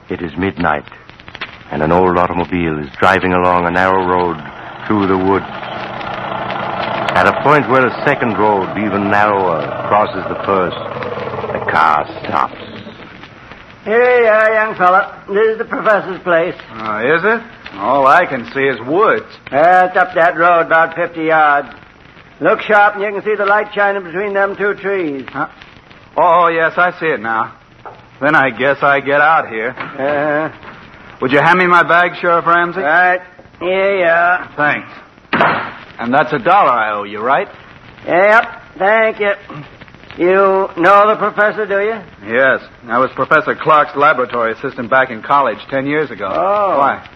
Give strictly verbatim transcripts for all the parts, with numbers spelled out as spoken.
It is midnight, and an old automobile is driving along a narrow road through the woods. At a point where a second road, even narrower, crosses the first, the car stops. Here you are, young fella. This is the professor's place. Uh, is it? All I can see is woods. Uh, it's up that road about fifty yards. Look sharp and you can see the light shining between them two trees. Huh? Oh, yes, I see it now. Then I guess I get out here. Uh, Would you hand me my bag, Sheriff Ramsey? right. Here you are. Thanks. And that's a dollar I owe you, right? Yep, thank you. You know the professor, do you? Yes. I was Professor Clark's laboratory assistant back in college ten years ago. Oh. Why?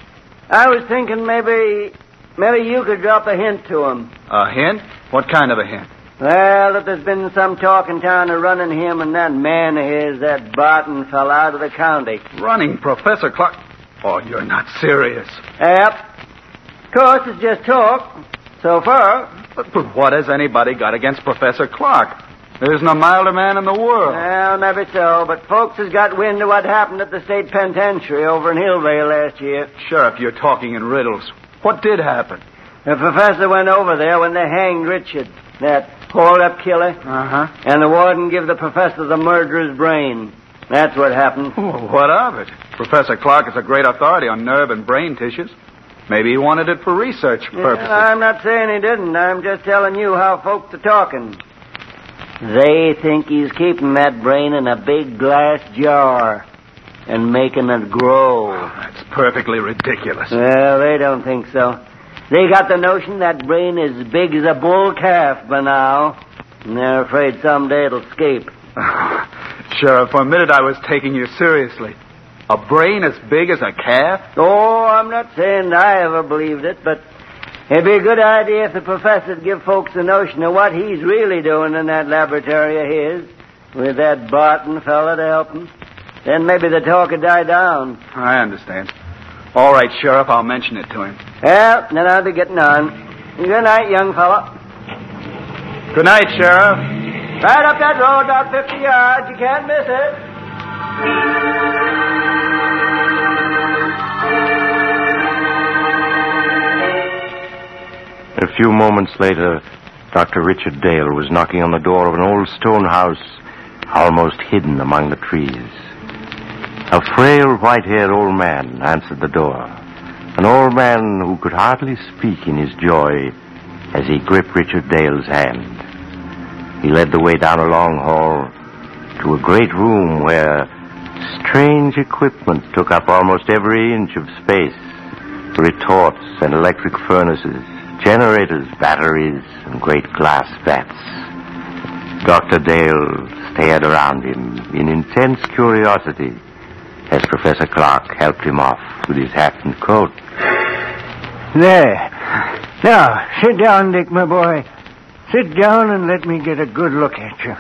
I was thinking maybe, maybe you could drop a hint to him. A hint? What kind of a hint? Well, that there's been some talk in town of running him and that man of his, that Barton fell out of the county. Running Professor Clark? Oh, you're not serious. Yep. Of course, it's just talk. So far. But, but what has anybody got against Professor Clark? There isn't a milder man in the world. Well, maybe so, but folks has got wind of what happened at the state penitentiary over in Hillvale last year. Sheriff, you're talking in riddles. What did happen? The professor went over there when they hanged Richard, that hold-up killer. Uh-huh. And the warden gave the professor the murderer's brain. That's what happened. Oh, what of it? Professor Clark is a great authority on nerve and brain tissues. Maybe he wanted it for research purposes. Yeah, I'm not saying he didn't. I'm just telling you how folks are talking. They think he's keeping that brain in a big glass jar and making it grow. Oh, that's perfectly ridiculous. Well, they don't think so. They got the notion that brain is as big as a bull calf by now, and they're afraid someday it'll escape. Sheriff, for a minute I was taking you seriously. A brain as big as a calf? Oh, I'm not saying I ever believed it, but it'd be a good idea if the professor'd give folks the notion of what he's really doing in that laboratory of his, with that Barton fella to help him. Then maybe the talk would die down. I understand. All right, Sheriff, I'll mention it to him. Well, then I'll be getting on. Good night, young fella. Good night, Sheriff. Right up that road, about fifty yards. You can't miss it. A few moments later, Doctor Richard Dale was knocking on the door of an old stone house almost hidden among the trees. A frail, white-haired old man answered the door. An old man who could hardly speak in his joy as he gripped Richard Dale's hand. He led the way down a long hall to a great room where strange equipment took up almost every inch of space. Retorts and electric furnaces, generators, batteries, and great glass vats. Doctor Dale stared around him in intense curiosity as Professor Clark helped him off with his hat and coat. There. Now, sit down, Dick, my boy. Sit down and let me get a good look at you.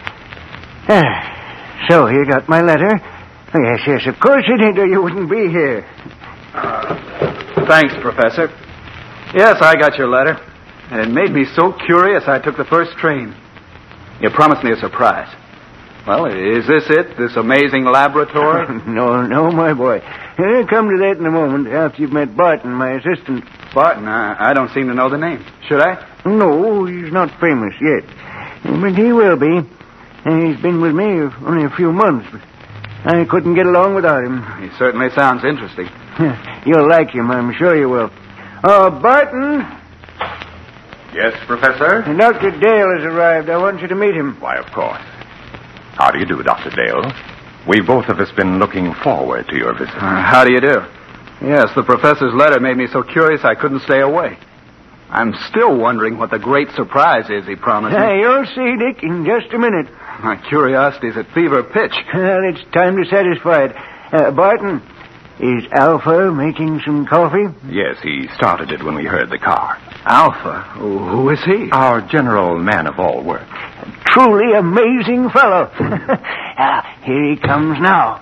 Ah, so, you got my letter? Oh, yes, yes, of course you did, or you wouldn't be here. Uh, thanks, Professor. Yes, I got your letter. And it made me so curious I took the first train. You promised me a surprise. Well, is this it, this amazing laboratory? no, no, my boy. I'll come to that in a moment after you've met Barton, my assistant. Barton? I, I don't seem to know the name. Should I? No, he's not famous yet. But he will be. He's been with me only a few months, but I couldn't get along without him. He certainly sounds interesting. You'll like him, I'm sure you will. Oh, Barton. Yes, Professor? Doctor Dale has arrived. I want you to meet him. Why, of course. How do you do, Doctor Dale? We've both of us been looking forward to your visit. Uh, how do you do? Yes, the professor's letter made me so curious I couldn't stay away. I'm still wondering what the great surprise is he promised me. Hey, you'll see, Dick, in just a minute. My curiosity's at fever pitch. Well, it's time to satisfy it. Uh, Barton, is Alpha making some coffee? Yes, he started it when we heard the car. Alpha? Who is he? Our general man of all work. Truly amazing fellow. ah, here he comes now.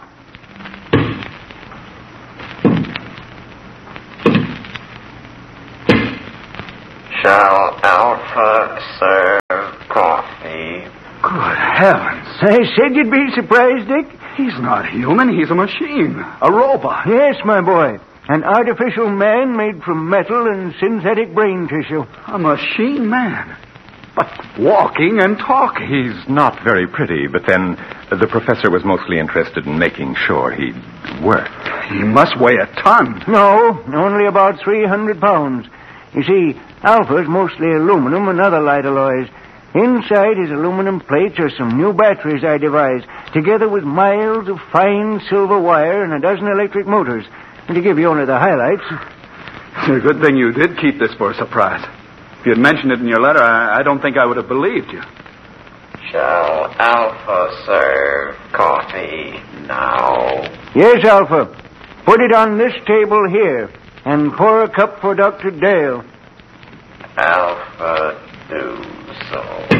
Shall Alpha serve coffee? Good heavens. I said you'd be surprised, Dick. He's not human. He's a machine. A robot. Yes, my boy. An artificial man made from metal and synthetic brain tissue. A machine man. But walking and talking. He's not very pretty, but then the professor was mostly interested in making sure he'd work. He must weigh a ton. No, only about three hundred pounds. You see, Alpha's mostly aluminum and other light alloys. Inside his aluminum plates are some new batteries I devised, together with miles of fine silver wire and a dozen electric motors. And to give you only the highlights... It's a good thing you did keep this for a surprise. If you had mentioned it in your letter, I, I don't think I would have believed you. Shall Alpha serve coffee now? Yes, Alpha. Put it on this table here, and pour a cup for Doctor Dale. Alpha do so.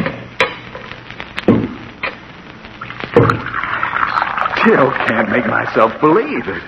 Still can't make myself believe it.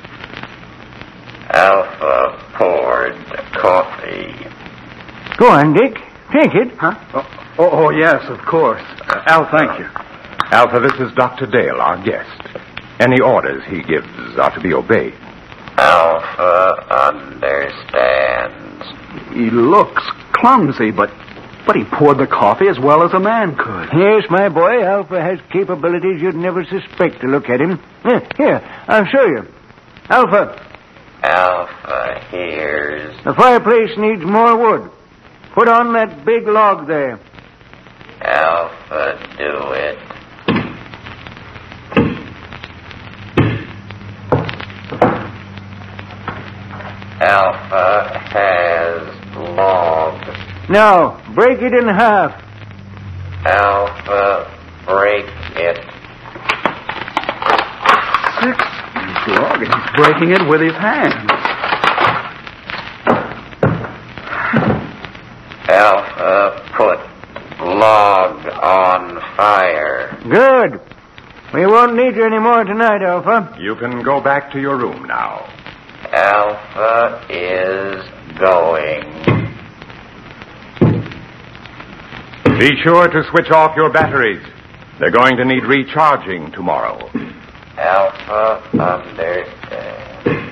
Alpha poured coffee. Go on, Dick. Take it. Huh? Oh, oh, oh yes, of course. Uh, Al, thank you. Alpha, this is Doctor Dale, our guest. Any orders he gives are to be obeyed. Alpha understands. He looks clumsy, but but he poured the coffee as well as a man could. Yes, my boy, Alpha has capabilities you'd never suspect to look at him. Here, here, I'll show you. Alpha. Alpha hears. The fireplace needs more wood. Put on that big log there. Alpha do it. Alpha has log. Now, break it in half. Alpha break it. Six-inch log, and he's breaking it with his hands. Alpha put log on fire. Good. We won't need you any more tonight, Alpha. You can go back to your room now. Alpha is going. Be sure to switch off your batteries. They're going to need recharging tomorrow. Alpha understands.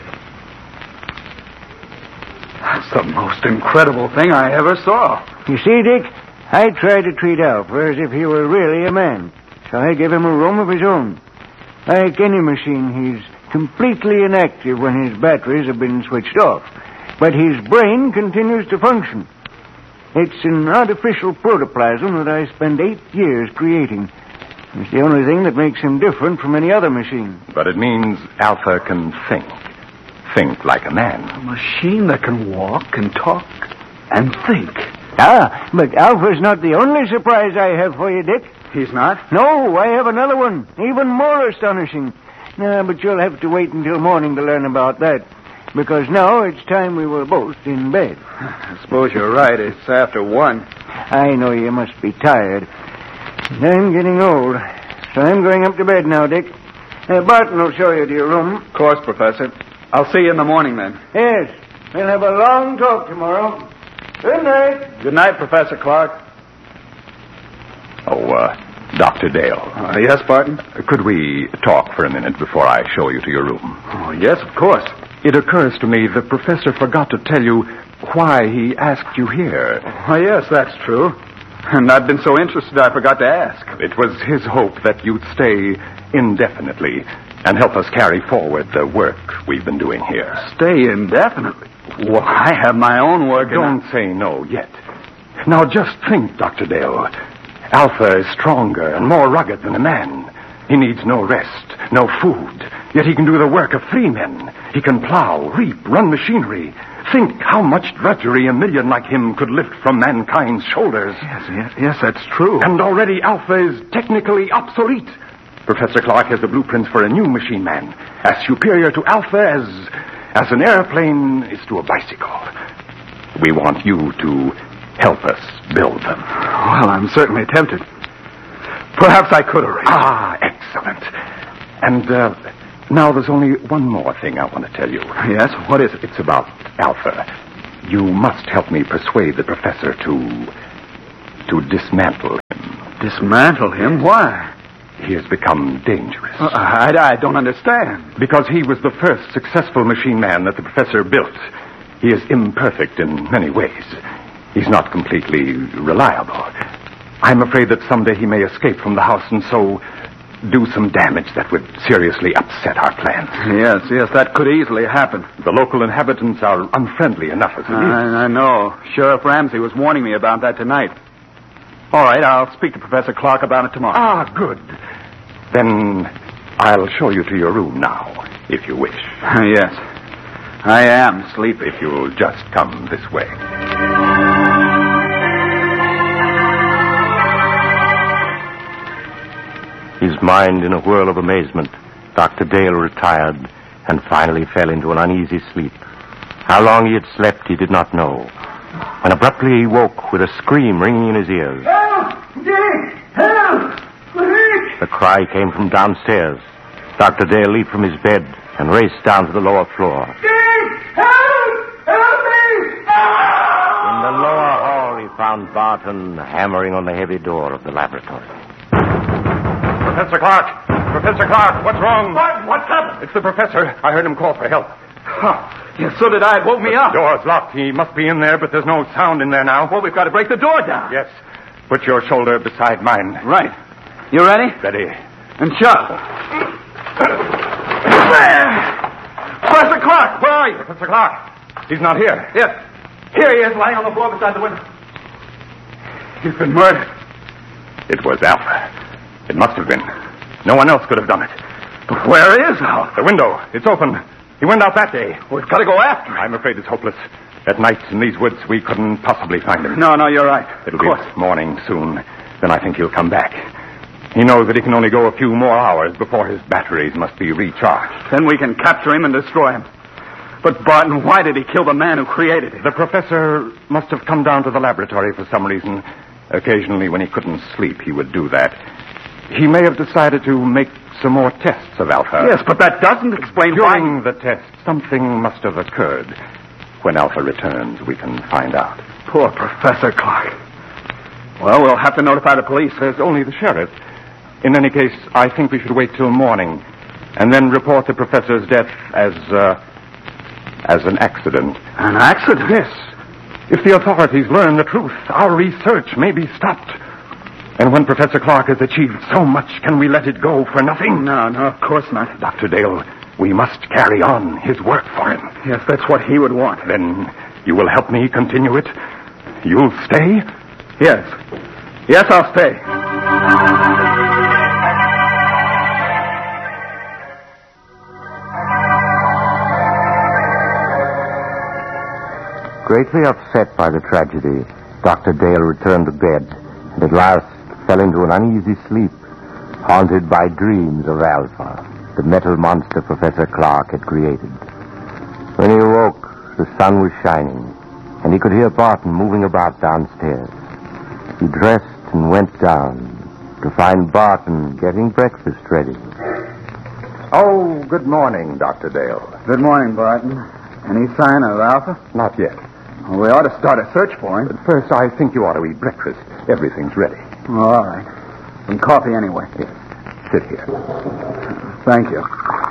That's the most incredible thing I ever saw. You see, Dick, I try to treat Alpha as if he were really a man. So I give him a room of his own. Like any machine, he's completely inactive when his batteries have been switched off. But his brain continues to function. It's an artificial protoplasm that I spent eight years creating. It's the only thing that makes him different from any other machine. But it means Alpha can think. Think like a man. A machine that can walk and talk and think. Ah, but Alpha's not the only surprise I have for you, Dick. He's not? No, I have another one, even more astonishing. Uh, but you'll have to wait until morning to learn about that. Because now it's time we were both in bed. I suppose you're right. It's after one. I know you must be tired. I'm getting old. So I'm going up to bed now, Dick. Uh, Barton will show you to your room. Of course, Professor. I'll see you in the morning, then. Yes. We'll have a long talk tomorrow. Good night. Good night, Professor Clark. Oh, uh, Doctor Dale. Uh, yes, Barton? Could we talk for a minute before I show you to your room? Oh, yes, of course. It occurs to me the professor forgot to tell you why he asked you here. Oh, yes, that's true. And I've been so interested I forgot to ask. It was his hope that you'd stay indefinitely and help us carry forward the work we've been doing here. Stay indefinitely? Well, I have my own work. Don't I... say no yet. Now just think, Doctor Dale. Alpha is stronger and more rugged than a man. He needs no rest, no food. Yet he can do the work of three men. He can plow, reap, run machinery. Think how much drudgery a million like him could lift from mankind's shoulders. Yes, yes, yes, that's true. And already Alpha is technically obsolete. Professor Clark has the blueprints for a new machine man, as superior to Alpha as, as an airplane is to a bicycle. We want you to help us build them. Well, I'm certainly tempted. Perhaps I could arrange. Ah, excellent. And uh, now there's only one more thing I want to tell you. Yes? What is it? It's about Alpha. You must help me persuade the professor to... to dismantle him. Dismantle him? Why? he has become dangerous. Uh, I, I don't understand. Because he was the first successful machine man that the professor built. He is imperfect in many ways. He's not completely reliable. I'm afraid that someday he may escape from the house and so do some damage that would seriously upset our plans. Yes, yes, that could easily happen. The local inhabitants are unfriendly enough as it is. I, I know. Sheriff Ramsey was warning me about that tonight. All right, I'll speak to Professor Clark about it tomorrow. Ah, good. Then I'll show you to your room now, if you wish. Yes. I am sleepy. If you'll just come this way. His mind in a whirl of amazement, Doctor Dale retired and finally fell into an uneasy sleep. How long he had slept, he did not know. When abruptly he woke with a scream ringing in his ears. Help! Dick! Help! Dick! The cry came from downstairs. Doctor Dale leaped from his bed and raced down to the lower floor. Dick! Help! Help me! In the lower hall, he found Barton hammering on the heavy door of the laboratory. Professor Clark! Professor Clark, what's wrong? What? What's happened? It's the professor. I heard him call for help. Huh. Yes, so did I. It woke me up. The door's locked. He must be in there, but there's no sound in there now. Well, we've got to break the door down. Yes. Put your shoulder beside mine. Right. You ready? Ready. And shove. Professor Clark, where are you? Professor Clark. He's not here. Yes. Here he is, lying on the floor beside the window. He's been murdered. It was Alpha. It must have been. No one else could have done it. But where is Alpha? The window. It's open. He went out that day. We've got to go after him. I'm afraid it's hopeless. At night in these woods, we couldn't possibly find him. No, no, you're right. It'll be morning soon. Then I think he'll come back. He knows that he can only go a few more hours before his batteries must be recharged. Then we can capture him and destroy him. But, Barton, why did he kill the man who created it? The professor must have come down to the laboratory for some reason. Occasionally, when he couldn't sleep, he would do that. He may have decided to make some more tests of Alpha. Yes, but that doesn't explain During why... the test, something must have occurred. When Alpha returns, we can find out. Poor Professor Clark. Well, we'll have to notify the police. There's only the sheriff. In any case, I think we should wait till morning and then report the professor's death as, uh, as an accident. An accident? Yes. If the authorities learn the truth, our research may be stopped. And when Professor Clark has achieved so much, can we let it go for nothing? No, no, of course not. Doctor Dale, we must carry on his work for him. Yes, that's what he would want. Then you will help me continue it? You'll stay? Yes. Yes, I'll stay. Greatly upset by the tragedy, Doctor Dale returned to bed and at last fell into an uneasy sleep, haunted by dreams of Alpha, the metal monster Professor Clark had created. When he awoke, the sun was shining, and he could hear Barton moving about downstairs. He dressed and went down to find Barton getting breakfast ready. Oh, good morning, Doctor Dale. Good morning, Barton. Any sign of Alpha? Not yet. Well, we ought to start a search for him. But first, I think you ought to eat breakfast. Everything's ready. Oh, all right. Some coffee anyway. Yes. Sit here. Thank you.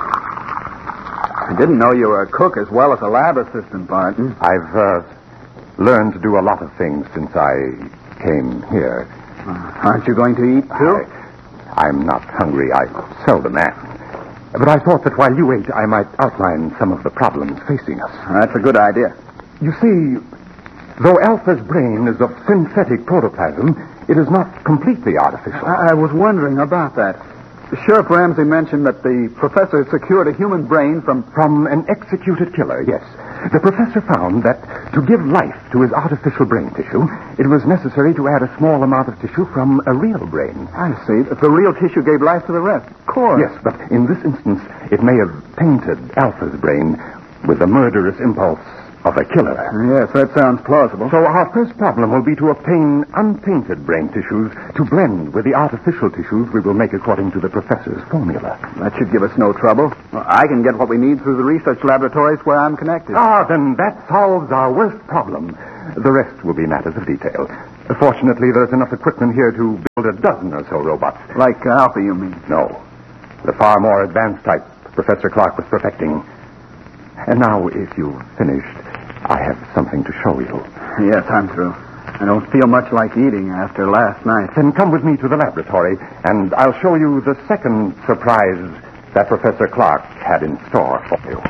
I didn't know you were a cook as well as a lab assistant, Barton. I've uh, learned to do a lot of things since I came here. Uh, aren't you going to eat, too? I, I'm not hungry. I seldom am. But I thought that while you ate, I might outline some of the problems facing us. That's a good idea. You see, though Alpha's brain is of synthetic protoplasm, it is not completely artificial. I, I was wondering about that. Sheriff Ramsey mentioned that the professor secured a human brain from... From an executed killer, yes. The professor found that to give life to his artificial brain tissue, it was necessary to add a small amount of tissue from a real brain. I see. The real tissue gave life to the rest. Of course. Yes, but in this instance, it may have tainted Alpha's brain with the murderous impulse of a killer. Yes, that sounds plausible. So our first problem will be to obtain untainted brain tissues to blend with the artificial tissues we will make according to the professor's formula. That should give us no trouble. Well, I can get what we need through the research laboratories where I'm connected. Ah, then that solves our worst problem. The rest will be matters of detail. Fortunately, there's enough equipment here to build a dozen or so robots. Like uh, Alpha, you mean? No. The far more advanced type Professor Clark was perfecting. And now, if you've finished, I have something to show you. Yes, I'm through. I don't feel much like eating after last night. Then come with me to the laboratory, and I'll show you the second surprise that Professor Clark had in store for you.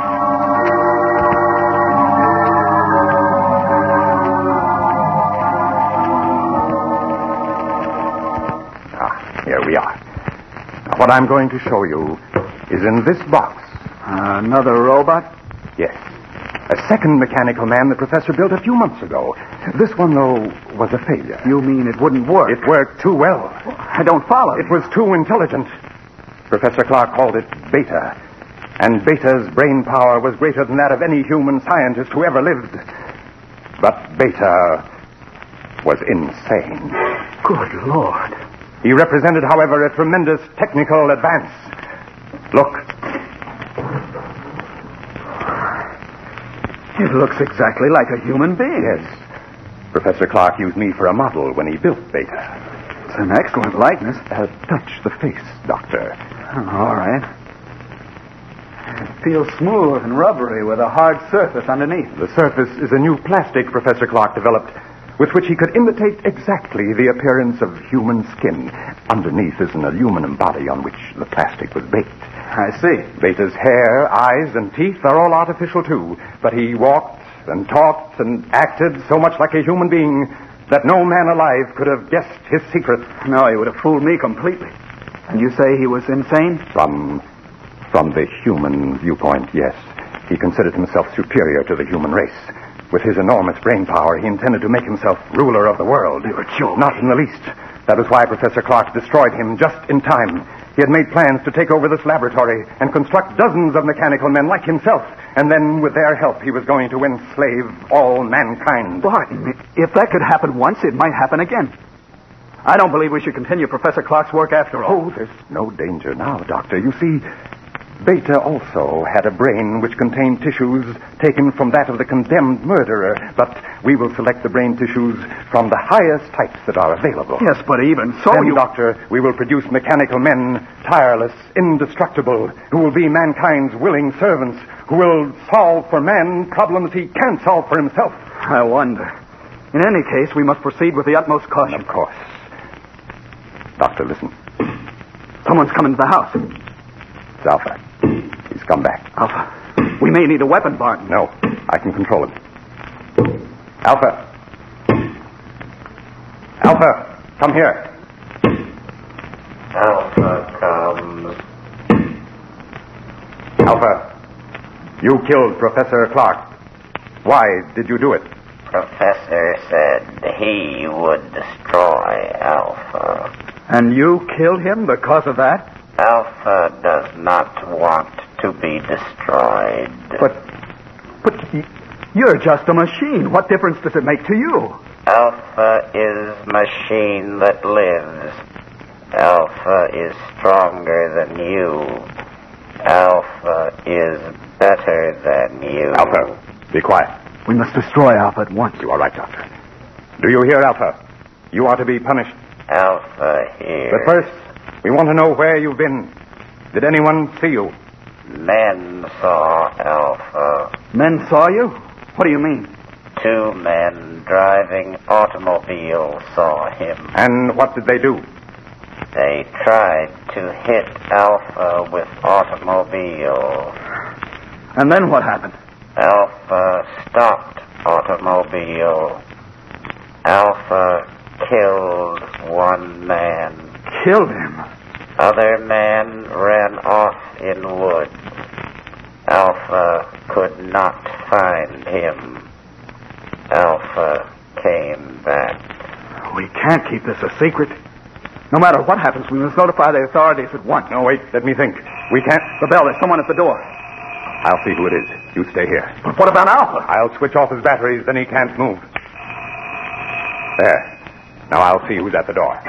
Ah, here we are. Now, what I'm going to show you is in this box. Uh, another robot? Yes. A second mechanical man the professor built a few months ago. This one, though, was a failure. You mean it wouldn't work? It worked too well. I don't follow. It was too intelligent. Professor Clark called it Beta. And Beta's brain power was greater than that of any human scientist who ever lived. But Beta was insane. Good Lord. He represented, however, a tremendous technical advance. Look. It looks exactly like a human being. Yes. Professor Clark used me for a model when he built Beta. It's an excellent likeness. Uh, touch the face, Doctor. Oh, all right. It feels smooth and rubbery with a hard surface underneath. The surface is a new plastic Professor Clark developed with which he could imitate exactly the appearance of human skin. Underneath is an aluminum body on which the plastic was baked. I see. Beta's hair, eyes, and teeth are all artificial, too. But he walked and talked and acted so much like a human being that no man alive could have guessed his secret. No, he would have fooled me completely. And you say he was insane? From, from the human viewpoint, yes. He considered himself superior to the human race. With his enormous brain power, he intended to make himself ruler of the world. You're a joke. Not in the least. That was why Professor Clark destroyed him just in time. He had made plans to take over this laboratory and construct dozens of mechanical men like himself. And then, with their help, he was going to enslave all mankind. Barton, if that could happen once, it might happen again. I don't believe we should continue Professor Clark's work after all. Oh, there's no danger now, Doctor. You see, Beta also had a brain which contained tissues taken from that of the condemned murderer, but we will select the brain tissues from the highest types that are available. Yes, but even so, then, you... Doctor, we will produce mechanical men, tireless, indestructible, who will be mankind's willing servants, who will solve for man problems he can't solve for himself. I wonder. In any case, we must proceed with the utmost caution. Of course. Doctor, listen. Someone's coming to the house. It's Alpha. He's come back. Alpha, we may need a weapon, Barton. No, I can control him. Alpha. Alpha, come here. Alpha comes. Alpha, you killed Professor Clark. Why did you do it? Professor said he would destroy Alpha. And you killed him because of that? Alpha does not want to be destroyed. But, but y- you're just a machine. What difference does it make to you? Alpha is machine that lives. Alpha is stronger than you. Alpha is better than you. Alpha, be quiet. We must destroy Alpha at once. You are right, Doctor. Do you hear, Alpha? You are to be punished. Alpha here. But first, we want to know where you've been. Did anyone see you? Men saw Alpha. Men saw you? What do you mean? Two men driving automobiles saw him. And what did they do? They tried to hit Alpha with automobile. And then what happened? Alpha stopped automobile. Alpha killed one man. Killed him? Other man ran off in woods. Alpha could not find him. Alpha came back. We can't keep this a secret. No matter what happens, we must notify the authorities at once. No, wait, let me think. We can't... The bell, there's someone at the door. I'll see who it is. You stay here. But what about Alpha? I'll switch off his batteries, then he can't move. There. Now I'll see who's at the door.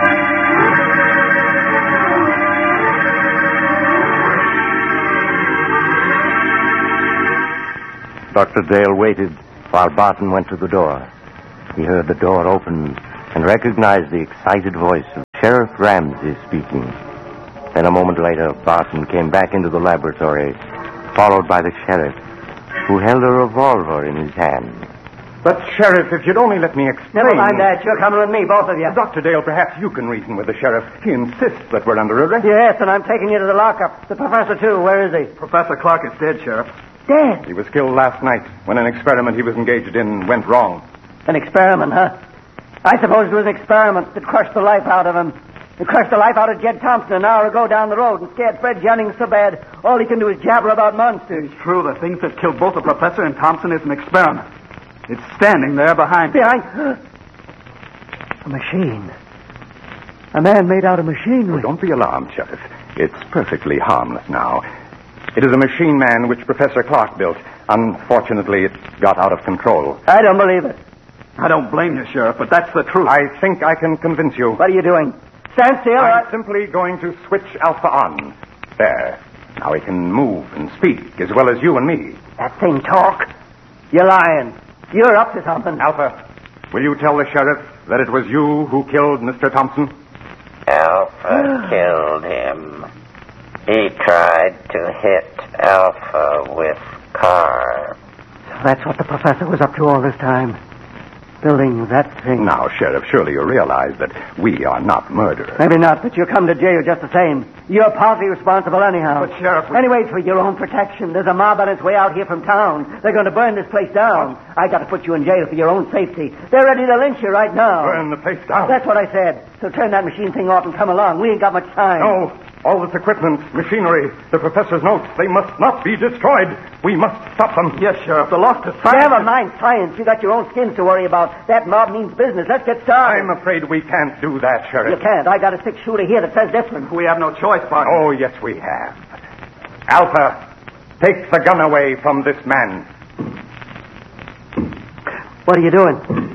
Doctor Dale waited while Barton went to the door. He heard the door open and recognized the excited voice of Sheriff Ramsey speaking. Then a moment later, Barton came back into the laboratory, followed by the sheriff, who held a revolver in his hand. But, Sheriff, if you'd only let me explain... Never mind that. You're coming with me, both of you. Doctor Dale, perhaps you can reason with the sheriff. He insists that we're under arrest. Yes, and I'm taking you to the lockup. The professor, too. Where is he? Professor Clark is dead, Sheriff. Dead? He was killed last night when an experiment he was engaged in went wrong. An experiment, huh? I suppose it was an experiment that crushed the life out of him. It crushed the life out of Jed Thompson an hour ago down the road and scared Fred Jennings so bad all he can do is jabber about monsters. It's true. The thing that killed both the professor and Thompson is an experiment. It's standing there behind... Behind... A machine. A man made out of machinery. Oh, don't be alarmed, Sheriff. It's perfectly harmless now. It is a machine man which Professor Clark built. Unfortunately, it got out of control. I don't believe it. I don't blame you, Sheriff, but that's the truth. I think I can convince you. What are you doing? Stand still. I'm or... simply going to switch Alpha on. There. Now he can move and speak as well as you and me. That thing talk? You're lying. You're up to something. Alpha, will you tell the sheriff that it was you who killed Mister Thompson? Alpha killed him. He tried to hit Alpha with car. So that's what the professor was up to all this time. Building that thing. Now, Sheriff, surely you realize that we are not murderers. Maybe not, but you'll come to jail just the same. You're partly responsible anyhow. But, Sheriff... We... Anyway, it's for your own protection. There's a mob on its way out here from town. They're going to burn this place down. What? I got to put you in jail for your own safety. They're ready to lynch you right now. Burn the place down? That's what I said. So turn that machine thing off and come along. We ain't got much time. No. All this equipment, machinery, the professor's notes, they must not be destroyed. We must stop them. Yes, Sheriff. The lost to science. Never mind science. You got your own skins to worry about. That mob means business. Let's get started. I'm afraid we can't do that, Sheriff. You can't. I got a six-shooter here that says different. We have no choice, Barton. Oh, yes, we have. Alpha, take the gun away from this man. What are you doing?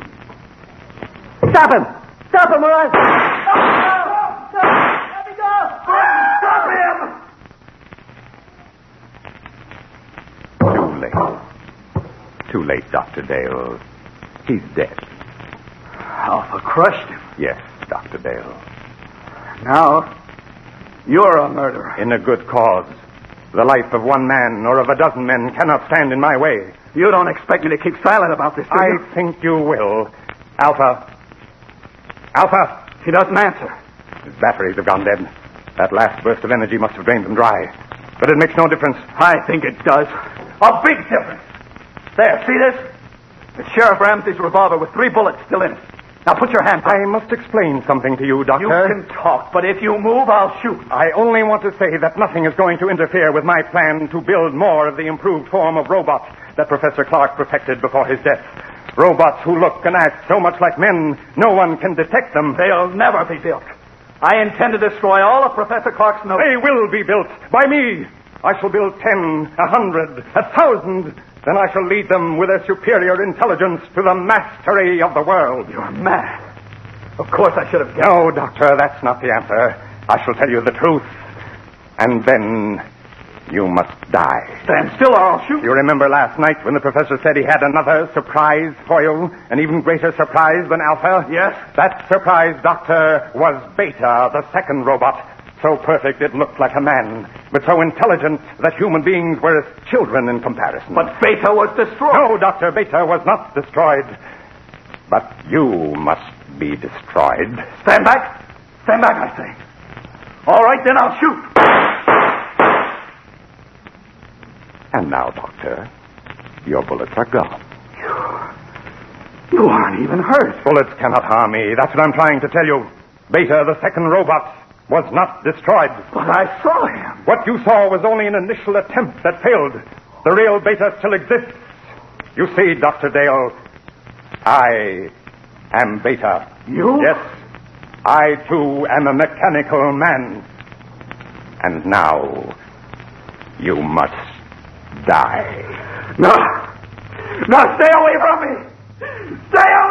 Stop him! Stop him, or I... Stop! Stop! Let me go! Stop him! Too late. Too late, Doctor Dale. He's dead. Alpha crushed him. Yes, Doctor Dale. Now, you're a murderer. In a good cause. The life of one man or of a dozen men cannot stand in my way. You don't expect me to keep silent about this, do I you? think you will. Alpha. Alpha. He doesn't answer. His batteries have gone dead. That last burst of energy must have drained them dry. But it makes no difference. I think it does. A big difference. There, see this? It's Sheriff Ramsey's revolver with three bullets still in it. Now put your hands up. I must explain something to you, Doctor. You can talk, but if you move, I'll shoot. I only want to say that nothing is going to interfere with my plan to build more of the improved form of robots that Professor Clark perfected before his death. Robots who look and act so much like men, no one can detect them. They'll never be built. I intend to destroy all of Professor Clark's notes. They will be built by me. I shall build ten, a hundred, a thousand. Then I shall lead them with their superior intelligence to the mastery of the world. You're mad. Of course I should have guessed. No, Doctor, that's not the answer. I shall tell you the truth. And then you must die. Stand still or I'll shoot. You remember last night when the professor said he had another surprise for you? An even greater surprise than Alpha? Yes. That surprise, Doctor, was Beta, the second robot. So perfect it looked like a man, but so intelligent that human beings were as children in comparison. But Beta was destroyed. No, Doctor, Beta was not destroyed. But you must be destroyed. Stand back. Stand back, I say. All right, then I'll shoot. And now, Doctor, your bullets are gone. You, you aren't even hurt. Bullets cannot harm me. That's what I'm trying to tell you. Beta, the second robot, was not destroyed. But I saw him. What you saw was only an initial attempt that failed. The real Beta still exists. You see, Doctor Dale, I am Beta. You? Yes. I, too, am a mechanical man. And now, you must die. No. No, stay away from me. Stay away!